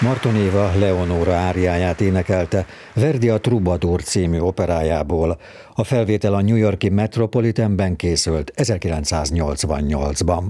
Marton Éva Leonóra áriáját énekelte Verdi a Troubadour című operájából. A felvétel a New York-i Metropolitanben készült 1988-ban.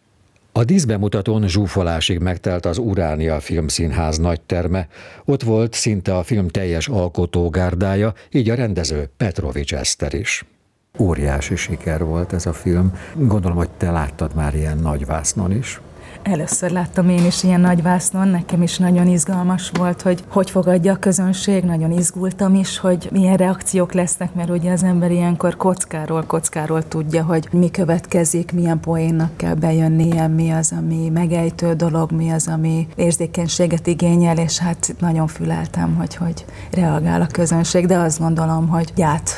A díszbemutatón zsúfolásig megtelt az Uránia Filmszínház nagyterme. Ott volt szinte a film teljes alkotógárdája, így a rendező Petrovics Eszter is. Óriási siker volt ez a film. Gondolom, hogy te láttad már ilyen nagyvásznon is. Először láttam én is ilyen nagyvásznon, nekem is nagyon izgalmas volt, hogy fogadja a közönség, nagyon izgultam is, hogy milyen reakciók lesznek, mert ugye az ember ilyenkor kockáról tudja, hogy mi következik, milyen poénnak kell bejönnie, mi az, ami megejtő dolog, mi az, ami érzékenységet igényel, és hát nagyon füleltem, hogy reagál a közönség, de azt gondolom, hogy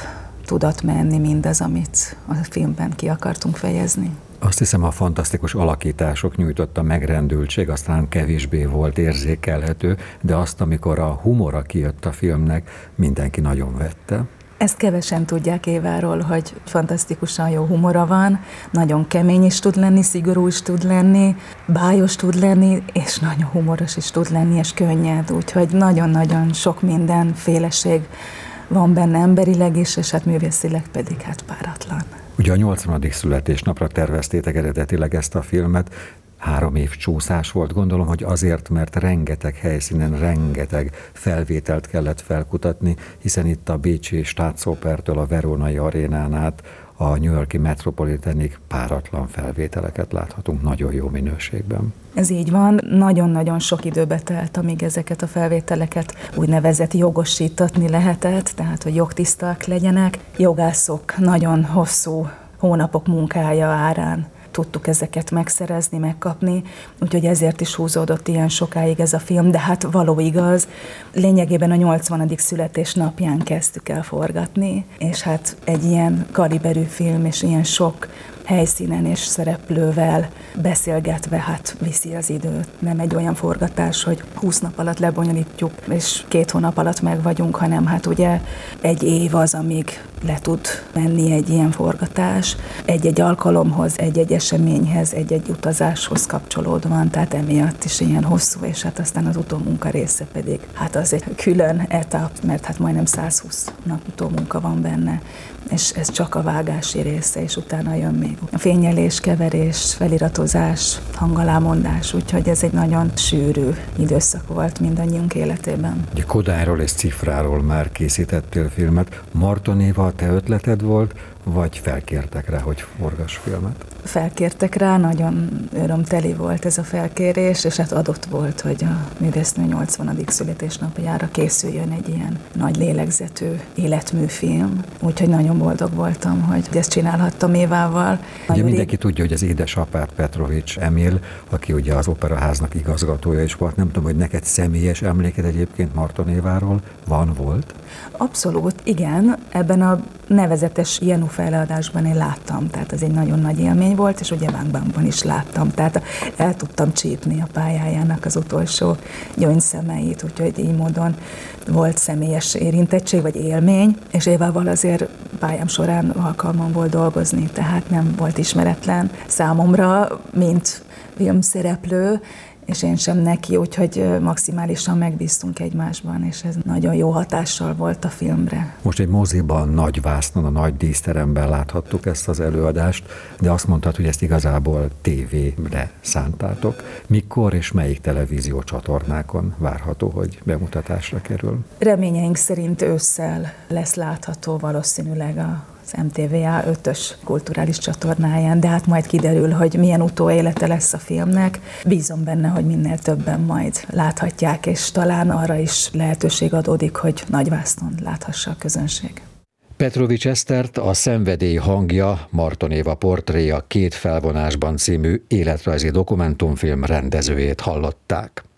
tudott menni mindaz, amit a filmben ki akartunk fejezni. Azt hiszem, a fantasztikus alakítások nyújtotta megrendültség, aztán kevésbé volt érzékelhető, de azt, amikor a humora kijött a filmnek, mindenki nagyon vette. Ezt kevesen tudják Éváról, hogy fantasztikusan jó humora van, nagyon kemény is tud lenni, szigorú is tud lenni, bájos tud lenni, és nagyon humoros is tud lenni, és könnyed, úgyhogy nagyon-nagyon sok mindenféleség van benne emberileg is, és hát művészileg pedig hát páratlan. Ugye a 80. születésnapra terveztétek eredetileg ezt a filmet, 3 év csúszás volt, gondolom, hogy azért, mert rengeteg helyszínen, rengeteg felvételt kellett felkutatni, hiszen itt a bécsi Staatsopertől a Veronai arénán át a New York-i Metropolitanig páratlan felvételeket láthatunk nagyon jó minőségben. Ez így van, nagyon-nagyon sok időbe telt, amíg ezeket a felvételeket úgynevezett jogosítatni lehetett, tehát hogy jogtiszták legyenek. Jogászok nagyon hosszú hónapok munkája árán tudtuk ezeket megszerezni, megkapni, úgyhogy ezért is húzódott ilyen sokáig ez a film, de hát való igaz, lényegében a 80. születésnapján kezdtük el forgatni, és hát egy ilyen kaliberű film, és ilyen sok helyszínen és szereplővel beszélgetve, hát viszi az időt. Nem egy olyan forgatás, hogy 20 nap alatt lebonyolítjuk, és 2 hónap alatt meg vagyunk, hanem hát ugye egy év az, amíg le tud menni egy ilyen forgatás. Egy-egy alkalomhoz, egy-egy eseményhez, egy-egy utazáshoz kapcsolódóan, tehát emiatt is ilyen hosszú, és hát aztán az utómunka része pedig, hát az egy külön etap, mert hát majdnem 120 nap utómunka van benne, és ez csak a vágási része, és utána jön még a fényelés, keverés, feliratozás, hangalámondás, úgyhogy ez egy nagyon sűrű időszak volt mindannyiunk életében. Ugye Kodályról és Cifráról már készítettél filmet. Marton Éva, a te ötleted volt, vagy felkértek rá, hogy forgass filmet? Felkértek rá, nagyon örömteli volt ez a felkérés, és hát adott volt, hogy a művésznő 80. születésnapjára készüljön egy ilyen nagy lélegzetű életműfilm. Úgyhogy nagyon boldog voltam, hogy ezt csinálhattam Évával. Ugye mindenki tudja, hogy az édesapád Petrovics Emil, aki ugye az Operaháznak igazgatója is volt. Nem tudom, hogy neked személyes emléked egyébként Marton Éváról volt? Abszolút, igen. Ebben a nevezetes Jenő felleadásban én láttam, tehát ez egy nagyon nagy élmény volt, és ugye Bang Bangban is láttam, tehát el tudtam csípni a pályájának az utolsó gyöngyszemeit, úgyhogy így módon volt személyes érintettség, vagy élmény, és Évával azért pályám során alkalmam volt dolgozni, tehát nem volt ismeretlen számomra, mint filmszereplő, és én sem neki, úgyhogy maximálisan megbíztunk egymásban, és ez nagyon jó hatással volt a filmre. Most egy moziban, nagy vásznon, a nagy díszteremben láthattuk ezt az előadást, de azt mondtad, hogy ezt igazából tévére szántátok. Mikor és melyik televízió csatornákon várható, hogy bemutatásra kerül? Reményeink szerint ősszel lesz látható valószínűleg az MTVA 5-ös kulturális csatornáján, de hát majd kiderül, hogy milyen utóélete lesz a filmnek. Bízom benne, hogy minél többen majd láthatják, és talán arra is lehetőség adódik, hogy nagyvásznon láthassa a közönség. Petrovics Esztert, a Szenvedély hangja, Marton Éva portréja 2 felvonásban című életrajzi dokumentumfilm rendezőjét hallották.